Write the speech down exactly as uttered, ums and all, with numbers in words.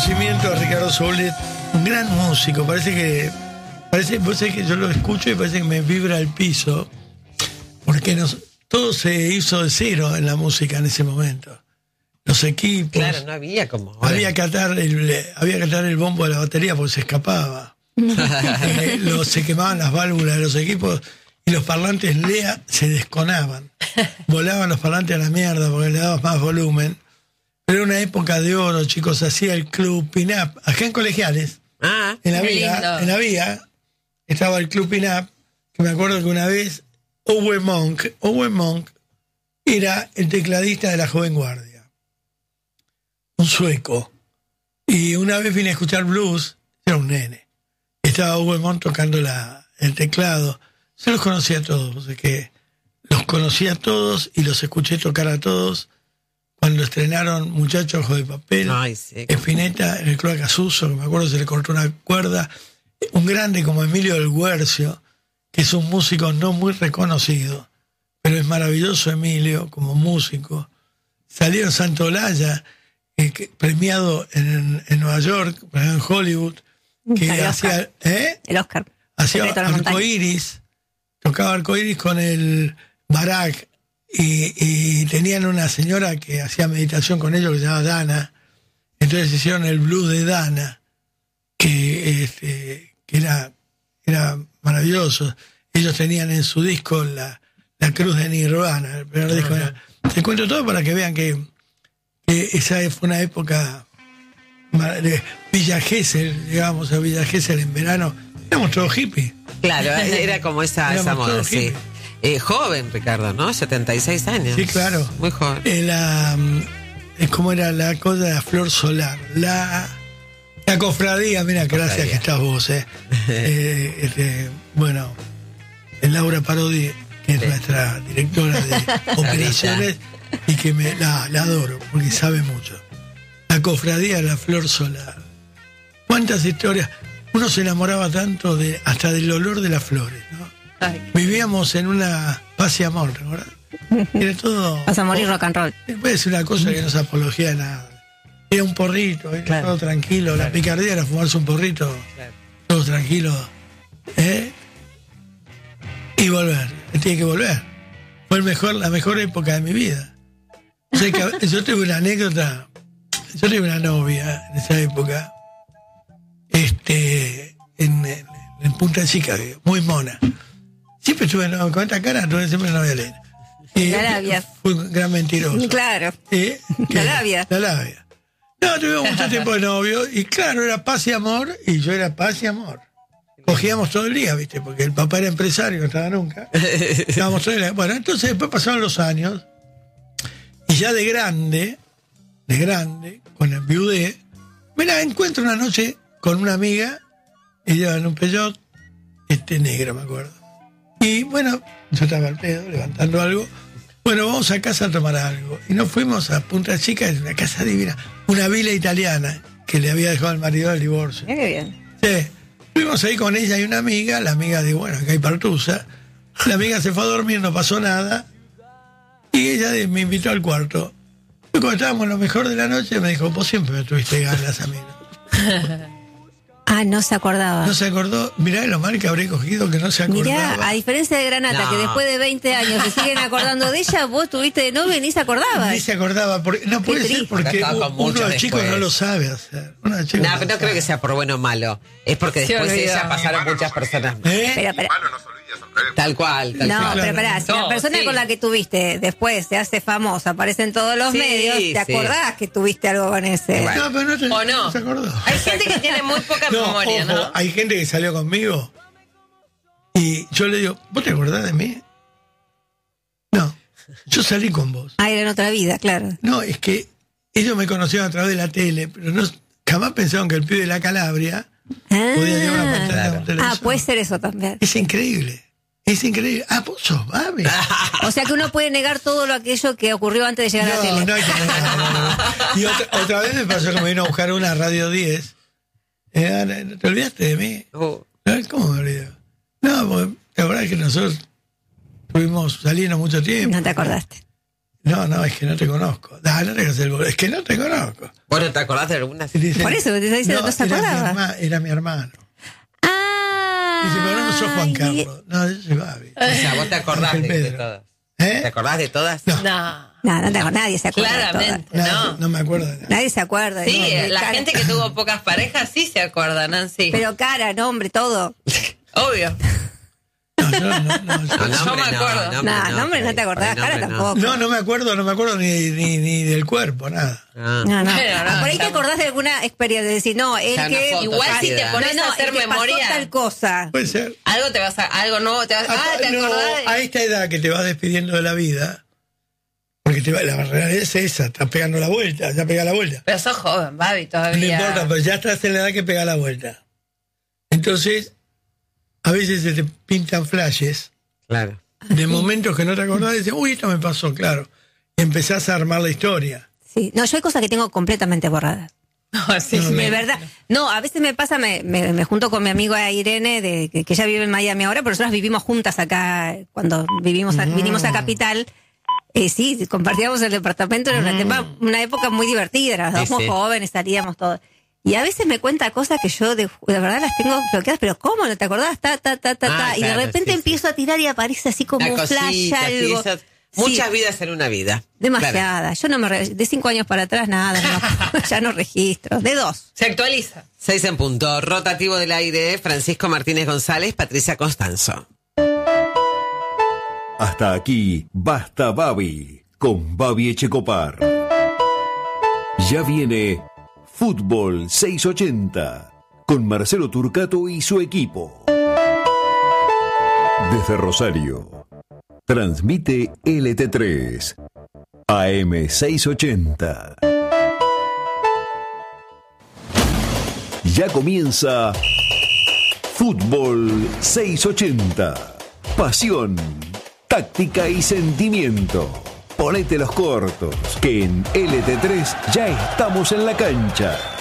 reconocimiento a Ricardo Soulet, un gran músico. Parece que, parece, vos sabés que yo lo escucho y parece que me vibra el piso, porque nos, todo se hizo de cero en la música en ese momento. Los equipos. Claro, no había como ahora. Había que atar el, había que atar el bombo de la batería porque se escapaba. eh, lo, se quemaban las válvulas de los equipos y los parlantes Lea se desconaban. Volaban los parlantes a la mierda porque le dabas más volumen. Pero era una época de oro, chicos. Hacía el club Pin-Up, acá en Colegiales. Ah, en la qué vía, lindo. en la vía estaba el club Pin-Up, que me acuerdo que una vez Owen Monk, Owen Monk era el tecladista de la Joven Guardia, un sueco. Y una vez vine a escuchar blues, era un nene. Estaba Owen Monk tocando la, el teclado. Se los conocía a todos, o sea que los conocí a todos y los escuché tocar a todos cuando estrenaron Muchachos Ojos de Papel. Ay, sí. Spinetta en el Club Acasuso, que me acuerdo se le cortó una cuerda. Un grande como Emilio del Guercio, que es un músico no muy reconocido, pero es maravilloso Emilio como músico. Salieron Santolaya, eh, que, premiado en, en Nueva York, en Hollywood, que El hacía, Oscar. ¿eh? El Oscar. hacía Secreto de la montaña. arcoíris, tocaba arcoíris con el Barak, y, y tenían una señora que hacía meditación con ellos que se llamaba Dana. Entonces hicieron el blues de Dana, que, este, que era, era maravilloso. Ellos tenían en su disco la, la cruz de Nirvana, el primer disco. Era, te cuento todo para que vean que, que esa fue una época de Villa Gesell, digamos, a Villa Gesell en verano. Éramos todos hippies. Claro, era como esa, Éramos esa moda, todos sí. hippies. Eh, joven, Ricardo, ¿no? setenta y seis años. Sí, claro. Muy joven. Eh, la, es como era la cosa de la flor solar. La, la cofradía, mira, gracias cofradía. que estás vos, eh. eh este, bueno, Laura Parodi, que es Sí. nuestra directora de operaciones, y que me la, la adoro, porque sabe mucho. La cofradía de la flor solar. ¿Cuántas historias? Uno se enamoraba tanto de hasta del olor de las flores, ¿no? Ay, Vivíamos en una paz y amor, ¿verdad? Era todo. vas a morir rock and roll. Puede ser una cosa que no es apología de nada. Era un porrito, era Claro. todo tranquilo. Claro. La picardía era fumarse un porrito, Claro. todo tranquilo. ¿Eh? Y volver, tiene que volver. Fue el mejor, la mejor época de mi vida. O sea que yo tuve una anécdota. Yo tuve una novia en esa época, este, en, en, en Punta Chica, muy mona. Siempre estuve no, con esta cara, tuve siempre novia Elena. Y La labia. fue un gran mentiroso. Claro. ¿Eh? La ¿Qué? labia. La labia. No, tuvimos mucho tiempo de novio y claro, era paz y amor y yo era paz y amor. Cogíamos todo el día, ¿viste? Porque el papá era empresario, no estaba nunca. Estábamos todo el día. Bueno, entonces después pasaron los años y ya de grande, de grande, con el viudé, me la encuentro una noche con una amiga, ella en un Peugeot, este negro, me acuerdo. Y bueno, yo estaba al pedo, levantando algo. Bueno, vamos a casa a tomar algo. Y nos fuimos a Punta Chica, es una casa divina, una vila italiana que le había dejado el marido del divorcio. Mira qué bien. Sí. Fuimos ahí con ella y una amiga, la amiga dijo, bueno, acá hay partusa. La amiga se fue a dormir, no pasó nada. Y ella me invitó al cuarto. Y cuando estábamos en lo mejor de la noche, me dijo, vos siempre me tuviste ganas a mí, ¿no? Ah, no se acordaba. No se acordó, mirá lo mal que habré cogido que no se acordaba. Mirá, a diferencia de Granata, No. que después de veinte años se siguen acordando de ella, vos tuviste de novio y ni se acordaba. Ni se acordaba, porque, no puede ser triste. porque Estaba con uno mucho de chicos después. no lo sabe hacer. Uno de chicos No, no pero no lo creo sabe. que sea por bueno o malo. Es porque Se después de olvidó. ella pasaron muchas personas. ¿Eh? Pero, pero, Malo no se olvida, se olvida. Tal cual, tal no, cual. pero pará, si la No, persona sí. con la que tuviste después se hace famosa, aparece en todos los Sí, medios, ¿te sí. acordás que tuviste algo con ese? Igual. No, pero no, te- ¿O no? no se acordó. Hay gente que tiene muy poca No, memoria, ojo, ¿no? hay gente que salió conmigo y yo le digo, ¿vos te acordás de mí? No, yo salí con vos. Ah, era en otra vida, claro. No, es que ellos me conocieron a través de la tele, pero no, jamás pensaron que el pibe de la Calabria podía llevar una pantalla de un Ah, televisor. ah, puede ser eso también. Es increíble, es increíble. Ah, vos sos Babi. O sea que uno puede negar todo lo aquello que ocurrió antes de llegar a la No, tele. no hay que negar, no, no, no. Y otra, otra vez me pasó que me vino a buscar una Radio diez. Eh, ¿Te olvidaste de mí? Oh, ¿No? ¿Cómo me olvido? No, porque la verdad es que nosotros estuvimos saliendo mucho tiempo. No te acordaste. No, no, es que no te conozco. No, no te hagas el boludo. Es que no te conozco. Bueno, ¿te acordás de algunas? Y dice, Por eso te está diciendo, no se era mi, acordaba. herma- era mi hermano. Ah. Dice, pero no sos Juan Ay, Carlos. No, yo soy Babi. O sea, vos te acordás de, Ángel de Pedro. todas. ¿Eh? ¿Te acordás de todas? No. No. No, no tengo, nadie se acuerda. de Claramente, todas. No, no. no me acuerdo de nada. Nadie se acuerda. de Sí, nombre, la cara. gente que tuvo pocas parejas sí se acuerda, Nancy. Pero cara, nombre, todo. Obvio. No, no, no, no, No, yo- No nombre me acuerdo. nombre Nah, nombre no por te ahí, acordás, por ahí, cara nombre tampoco. no, no me acuerdo, no me acuerdo ni, ni, ni del cuerpo, nada. Ah. No, no. Pero no, Ah, por ahí ya- te acordás de alguna experiencia, de decir, no, el Ya una que... foto Igual si te seguida. pones no, no, a hacer el que pasó memoria, tal cosa. Puede ser. algo te vas a, algo nuevo te vas, ah, Ah, te no, acordás de- a esta edad que te vas despidiendo de la vida, porque te va, la realidad es esa, estás pegando la vuelta, ya pega la vuelta. Pero sos joven, Babi, No todavía. importa, pero ya estás en la edad que pega la vuelta. Entonces, a veces se te pintan flashes Claro. de momentos que no te acordás y dices, uy, esto me pasó, claro. Y empezás a armar la historia. Sí. No, yo hay cosas que tengo completamente borradas. No, sí, No, sí. De verdad. No, a veces me pasa, me, me, me junto con mi amiga Irene, de, que, que ella vive en Miami ahora, pero nosotras vivimos juntas acá, cuando vivimos a- vinimos a Capital. Eh, sí, compartíamos el departamento, era una, tema- una época muy divertida, éramos Sí, sí. jóvenes, salíamos todos. Y a veces me cuenta cosas que yo de, de verdad las tengo bloqueadas, pero ¿cómo no te acordás? Ta, ta, ta, ta, Ah, ta. Y claro, de repente sí, empiezo a tirar y aparece así como Una un flash, cosita, sí, algo. esas- Sí, muchas vidas en una vida. demasiada. Yo no me re- de cinco años para atrás nada, no, ya no registro. De dos. Se actualiza. Seis en punto. Rotativo del aire. Francisco Martínez González, Patricia Constanzo. Hasta aquí, Basta Babi, con Babi Echecopar. Ya viene Fútbol seiscientos ochenta, con Marcelo Turcato y su equipo. Desde Rosario, transmite L T tres, A M seiscientos ochenta. Ya comienza Fútbol seiscientos ochenta. Pasión, táctica y sentimiento. Ponete los cortos, que en L T tres ya estamos en la cancha.